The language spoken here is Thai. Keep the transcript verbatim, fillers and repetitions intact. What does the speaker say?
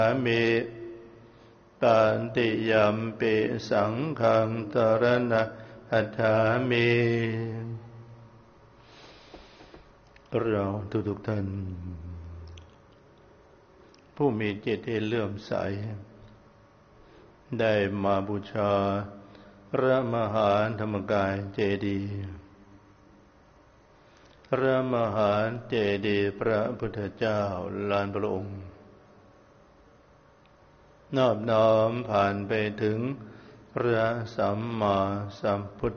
มิตันติยัมปิสังฆังสรณคัจฉามิเราทุกๆท่านผู้มีจิตที่เลื่อมใสได้มาบูชาพระมหาธรรมกายเจดีย์พระมหาเจดีย์พระพุทธเจ้าลานพระองค์นอบน้อมผ่านไปถึงพระสัมมาสัมพุท